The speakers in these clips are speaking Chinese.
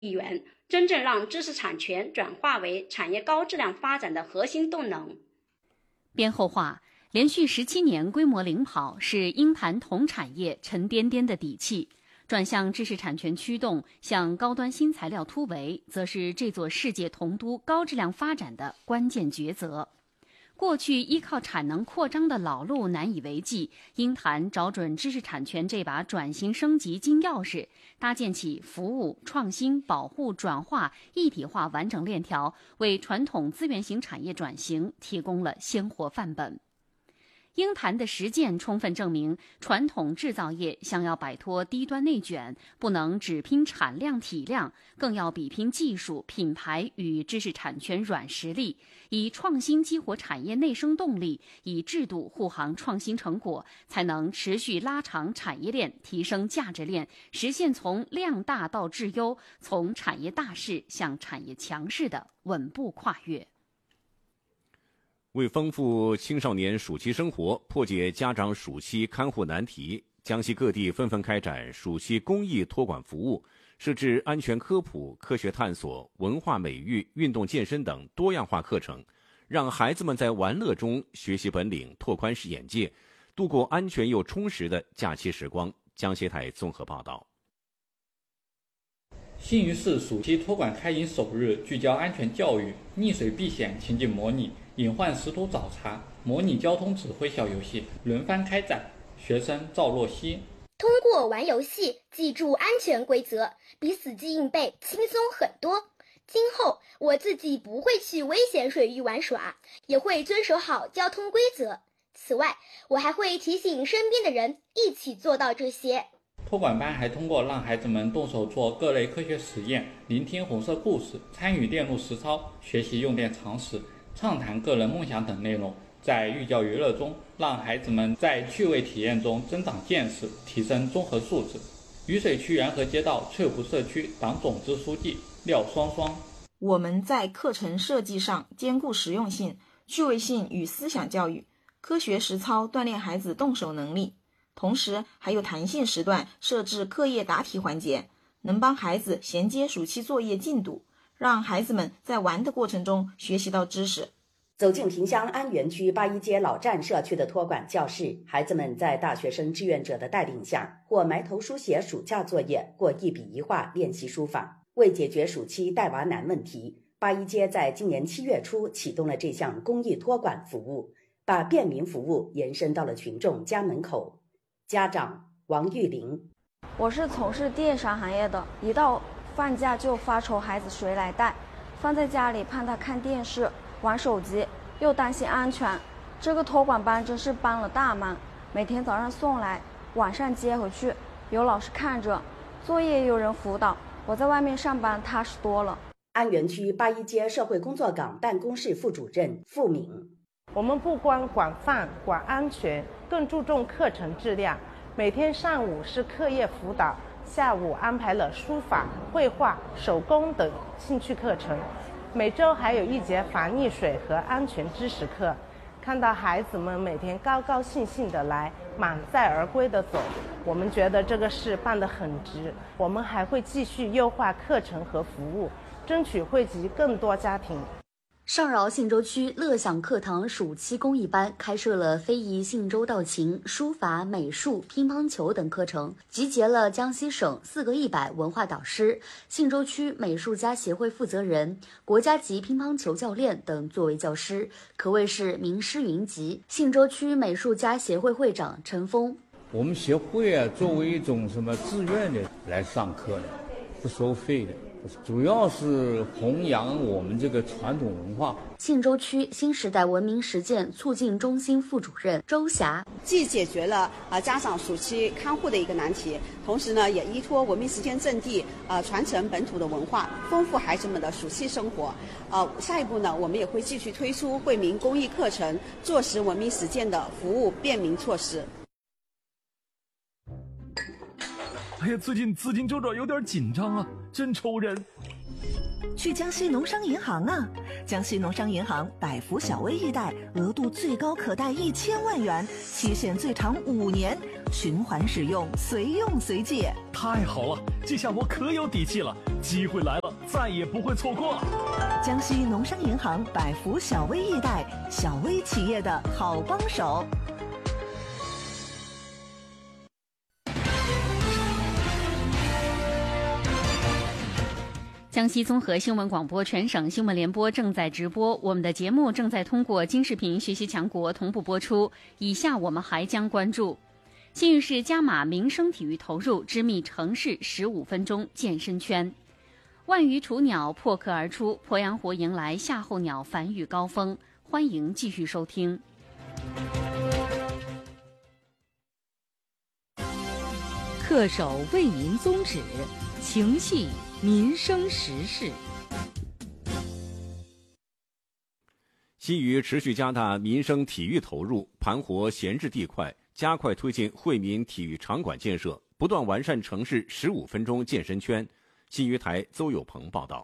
元，真正让知识产权转化为产业高质量发展的核心动能。 编后话，连续17年规模领跑是鹰潭铜产业沉甸甸的底气，转向知识产权驱动，向高端新材料突围，则是这座世界铜都高质量发展的关键抉择。过去依靠产能扩张的老路难以为继，鹰潭找准知识产权这把转型升级金钥匙，搭建起服务、创新、保护、转化一体化完整链条，为传统资源型产业转型提供了鲜活范本。鹰潭的实践充分证明，传统制造业想要摆脱低端内卷，不能只拼产量体量，更要比拼技术、品牌与知识产权软实力，以创新激活产业内生动力，以制度护航创新成果，才能持续拉长产业链，提升价值链，实现从量大到质优，从产业大势向产业强势的稳步跨越。 为丰富青少年暑期生活，破解家长暑期看护难题，江西各地纷纷开展暑期公益托管服务，设置安全科普、科学探索、文化美育、运动健身等多样化课程，让孩子们在玩乐中学习本领，拓宽视眼界，度过安全又充实的假期时光。江西台综合报道。 新余市暑期托管开营首日，聚焦安全教育、溺水避险情景模拟、隐患识图找茬、模拟交通指挥小游戏轮番开展。学生赵若曦： 通过玩游戏记住安全规则，比死记硬背轻松很多。今后我自己不会去危险水域玩耍，也会遵守好交通规则。此外，我还会提醒身边的人一起做到这些。 托管班还通过让孩子们动手做各类科学实验，聆听红色故事，参与电路实操，学习用电常识，畅谈个人梦想等内容，在寓教于乐中，让孩子们在趣味体验中增长见识，提升综合素质。渝水区元和街道翠湖社区党总支书记廖双双： 我们在课程设计上兼顾实用性、趣味性与思想教育，科学实操锻炼孩子动手能力，同时还有弹性时段设置课业答题环节，能帮孩子衔接暑期作业进度，让孩子们在玩的过程中学习到知识。 走进萍乡安源区八一街老站社区的托管教室，孩子们在大学生志愿者的带领下，或埋头书写暑假作业，或一笔一画练习书法。为解决暑期带娃难问题，八一街在今年7月初启动了这项公益托管服务，把便民服务延伸到了群众家门口。家长王玉玲： 我是从事电商行业的，一到放假就发愁孩子谁来带，放在家里怕他看电视玩手机，又担心安全。这个托管班真是帮了大忙，每天早上送来，晚上接回去，有老师看着，作业有人辅导，我在外面上班踏实多了。 安源区八一街社会工作岗办公室副主任付敏： 我们不光管饭管安全，更注重课程质量。每天上午是课业辅导，下午安排了书法、绘画、手工等兴趣课程，每周还有1节防溺水和安全知识课。看到孩子们每天高高兴兴的来，满载而归的走，我们觉得这个事办得很值。我们还会继续优化课程和服务，争取惠及更多家庭。 上饶信州区乐享课堂暑期公益班开设了非遗信州道情、书法、美术、乒乓球等课程，集结了江西省4个100文化导师、信州区美术家协会负责人、国家级乒乓球教练等作为教师，可谓是名师云集。信州区美术家协会会长陈峰： 我们协会作为一种自愿的来上课的，不收费的，主要是弘扬我们这个传统文化。 信州区新时代文明实践促进中心副主任周霞： 既解决了家长暑期看护的一个难题，同时呢也依托文明实践阵地传承本土的文化，丰富孩子们的暑期生活。下一步呢，我们也会继续推出惠民公益课程，落实文明实践的服务便民措施。 哎呀，最近资金周转有点紧张啊，真愁人。 去江西农商银行啊！江西农商银行百福小微易贷，额度最高可贷1000万元，期限最长5年，循环使用，随用随借。 太好了，这下我可有底气了，机会来了，再也不会错过了。 江西农商银行百福小微易贷，小微企业的好帮手。 江西综合新闻广播全省新闻联播正在直播，我们的节目正在通过金视频学习强国同步播出。以下我们还将关注：新余市加码民生体育投入，织密城市15分钟健身圈；万余雏鸟破壳而出，鄱阳湖迎来夏候鸟繁育高峰。欢迎继续收听。 恪守为民宗旨，情系民生时事。 新余持续加大民生体育投入，盘活闲置地块，加快推进惠民体育场馆建设，不断完善城市15分钟健身圈。新余台邹有朋报道。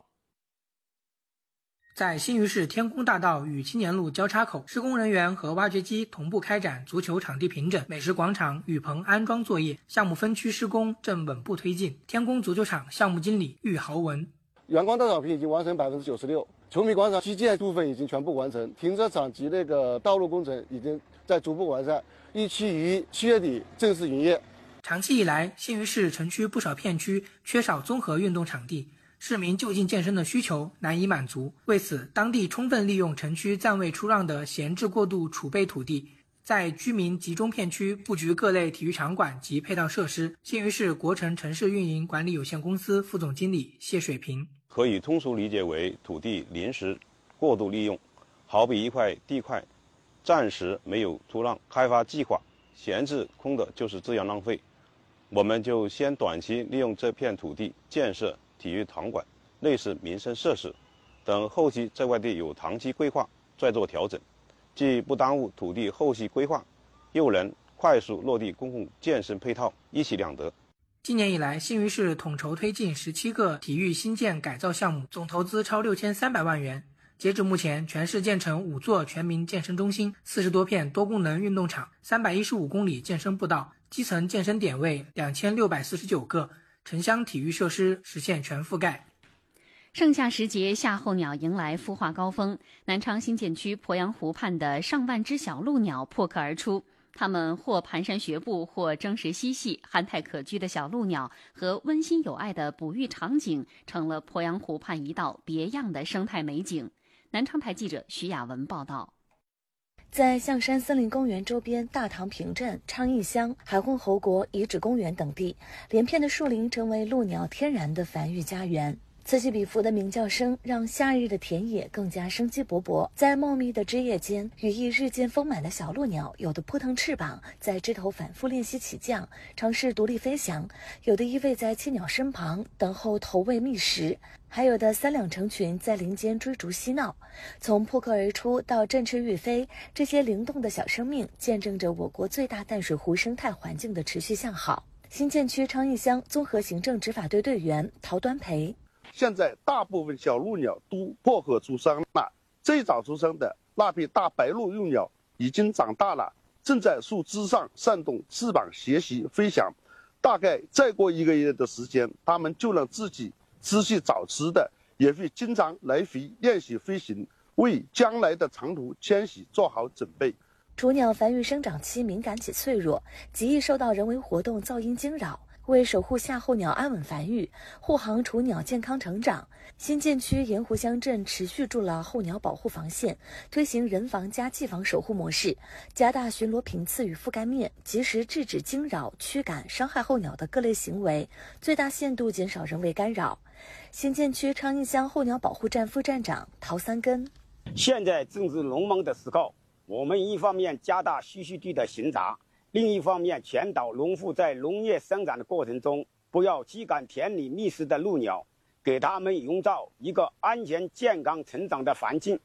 在新余市天宫大道与青年路交叉口，施工人员和挖掘机同步开展足球场地平整、美食广场雨棚安装作业，项目分区施工正稳步推进。天宫足球场项目经理郁豪文： 阳光大草坪已经完成96%，球迷广场基建部分已经全部完成，停车场及道路工程已经在逐步完善，预期于7月底正式营业。 长期以来，新余市城区不少片区缺少综合运动场地，市民就近健身的需求难以满足。为此，当地充分利用城区暂未出让的闲置过渡储备土地，在居民集中片区布局各类体育场馆及配套设施。新余市国城城市运营管理有限公司副总经理谢水平： 可以通俗理解为土地临时过度利用，好比一块地块暂时没有出让开发计划，闲置空的就是这样浪费。我们就先短期利用这片土地建设体育场馆、类似民生设施，等后期这块地有长期规划再做调整，既不耽误土地后续规划，又能快速落地公共健身配套，一举两得。 今年以来，新余市统筹推进17个体育新建改造项目，总投资超6300万元。截至目前，全市建成5座全民健身中心、40多片多功能运动场、315公里健身步道，基层健身点位2649个，城乡体育设施实现全覆盖。 盛夏时节，夏候鸟迎来孵化高峰。南昌新建区鄱阳湖畔的上万只小鹭鸟破壳而出，它们或蹒跚学步，或争食嬉戏，憨态可掬的小鹭鸟和温馨有爱的哺育场景，成了鄱阳湖畔一道别样的生态美景。南昌台记者徐雅文报道。 在象山森林公园周边大塘坪镇、昌邑乡、海昏侯国遗址公园等地，连片的树林成为鹭鸟天然的繁育家园。此起彼伏的鸣叫声让夏日的田野更加生机勃勃。在茂密的枝叶间，羽翼日渐丰满的小鹭鸟，有的扑腾翅膀，在枝头反复练习起降，尝试独立飞翔；有的依偎在栖鸟身旁，等候投喂觅食；还有的3两成群在林间追逐嬉闹。从破壳而出到振翅欲飞，这些灵动的小生命见证着我国最大淡水湖生态环境的持续向好。新建区昌邑乡综合行政执法队队员陶端培： 现在大部分小鹭鸟都破壳出生了，最早出生的那批大白鹭幼鸟已经长大了，正在树枝上扇动翅膀学习飞翔。大概再过1个月的时间，它们就能自己吃去找吃的，也会经常来回练习飞行，为将来的长途迁徙做好准备。 雏鸟繁育生长期敏感且脆弱，极易受到人为活动噪音惊扰。为守护夏候鸟安稳繁育，护航雏鸟健康成长，新建区盐湖乡镇持续筑了候鸟保护防线，推行人防加技防守护模式，加大巡逻频次与覆盖面，及时制止惊扰、驱赶、伤害候鸟的各类行为，最大限度减少人为干扰。新建区昌邑乡候鸟保护站副站长陶三根： 现在正是农忙的时候，我们一方面加大栖息地的巡查，另一方面劝导农户在农业生产的过程中不要驱赶田里觅食的鹭鸟，给他们营造一个安全健康成长的环境。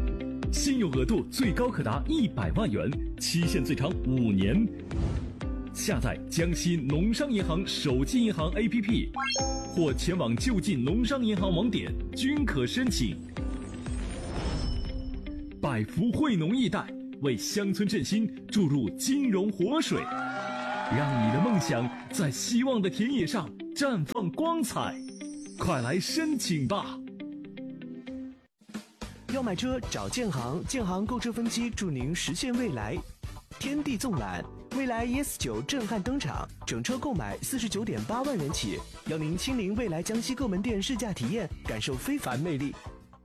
信用额度最高可达100万元，期限最长5年。 下载江西农商银行手机银行 APP， 或前往就近农商银行网点均可申请。百福惠农易贷为乡村振兴注入金融活水，让你的梦想在希望的田野上绽放光彩。快来申请吧！ 要买车找建行，建行购车分期助您实现未来。天地纵览，蔚来 ES9 震撼登场，整车购买49.8万元起，邀您亲临蔚来江西各门店试驾体验，感受非凡魅力。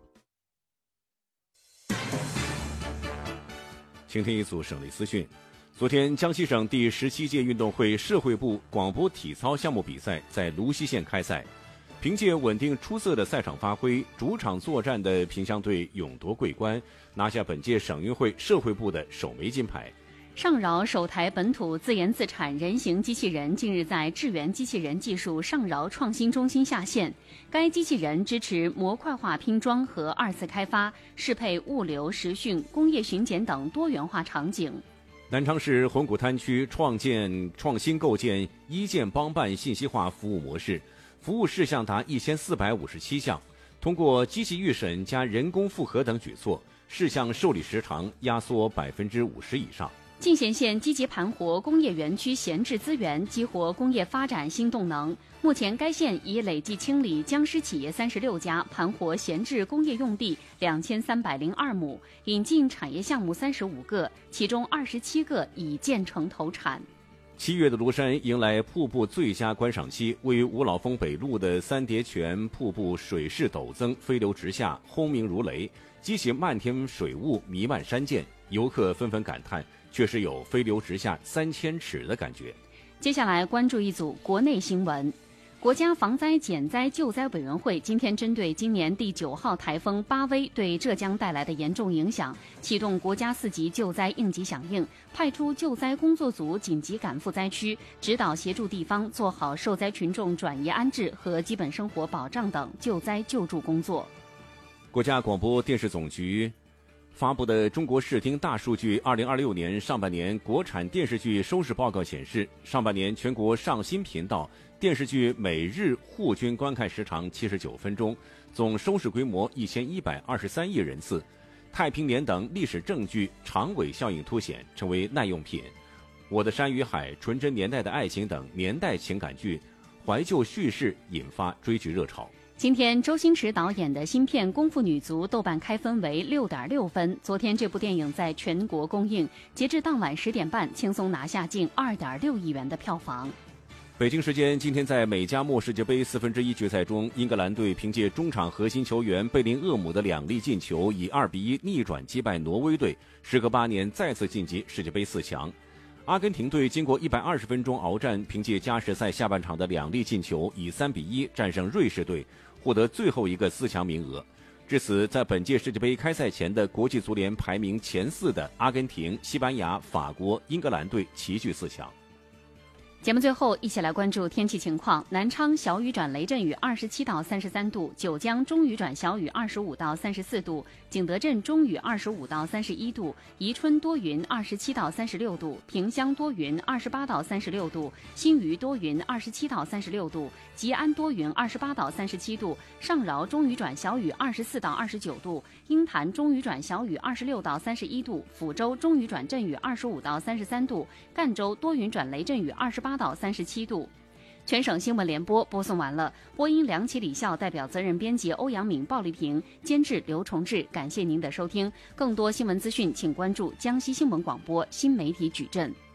请听一组省内资讯。昨天，江西省第17届运动会社会部广播体操项目比赛在泸溪县开赛。凭借稳定出色的赛场发挥，主场作战的萍乡队勇夺桂冠，拿下本届省运会社会部的首枚金牌。 上饶首台本土自研自产人形机器人近日在智源机器人技术上饶创新中心下线。该机器人支持模块化拼装和2次开发，适配物流、实训、工业巡检等多元化场景。 南昌市红谷滩区创新构建一键帮办信息化服务模式，服务事项达1457项，通过机器预审加人工复核等举措，事项受理时长压缩50%以上。 进贤县积极盘活工业园区闲置资源，激活工业发展新动能。目前，该县已累计清理僵尸企业36家，盘活闲置工业用地2302亩，引进产业项目35个，其中27个已建成投产。 7月的庐山迎来瀑布最佳观赏期，位于五老峰北路的三叠泉瀑布水势陡增，飞流直下，轰鸣如雷，激起漫天水雾弥漫山涧，游客纷纷感叹，确实有飞流直下3000尺的感觉。 接下来关注一组国内新闻。国家防灾减灾救灾委员会今天针对今年第9号台风巴威对浙江带来的严重影响，启动国家4级救灾应急响应，派出救灾工作组紧急赶赴灾区，指导协助地方做好受灾群众转移安置和基本生活保障等救灾救助工作。 国家广播电视总局发布的中国视听大数据2026年上半年国产电视剧收视报告显示，上半年全国上新频道电视剧每日户均观看时长79分钟，总收视规模1123亿人次。太平年等历史正剧长尾效应凸显，成为耐用品。我的山与海、纯真年代的爱情等年代情感剧怀旧叙事引发追剧热潮。 今天，周星驰导演的新片《功夫女足》豆瓣开分为6.6分。昨天，这部电影在全国公映，截至当晚10点半，轻松拿下近2.6亿元的票房。 北京时间今天，在美加墨世界杯1/4决赛中，英格兰队凭借中场核心球员贝林厄姆的2粒进球，以2-1逆转击败挪威队，时隔8年再次晋级世界杯4强。阿根廷队经过120分钟鏖战，凭借加时赛下半场的2粒进球，以3-1战胜瑞士队，获得最后一个4强名额。至此，在本届世界杯开赛前的国际足联排名前4的阿根廷、西班牙、法国、英格兰队齐聚4强。 节目最后一起来关注天气情况。南昌小雨转雷阵雨27到33度，九江中雨转小雨25到34度，景德镇中雨25到31度，宜春多云27到36度，萍乡多云28到36度，新余多云27到36度，吉安多云28到37度，上饶中雨转小雨24到29度，鹰潭中雨转小雨26到31度，抚州中雨转阵雨25到33度，赣州多云转雷阵雨28到37度。全省新闻联播播送完了，播音梁启、李笑，代表责任编辑欧阳敏、鲍丽萍，监制刘崇志。感谢您的收听，更多新闻资讯请关注江西新闻广播新媒体矩阵。